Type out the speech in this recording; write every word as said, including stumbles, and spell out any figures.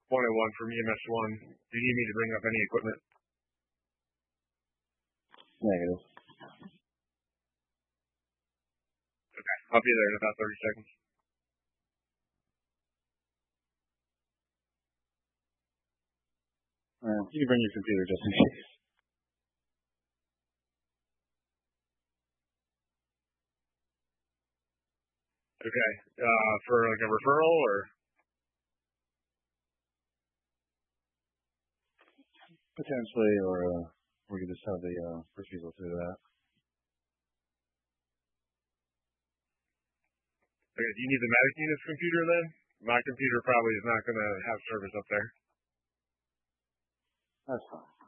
one oh one from E M S one. Do you need me to bring up any equipment? Negative. Okay, I'll be there in about thirty seconds. Well, you can bring your computer just in case. Okay, uh, for like a referral or? Potentially, or uh, we could just have the uh, refusal through that. Okay, do you need the medic unit's computer then? My computer probably is not going to have service up there. That's fine.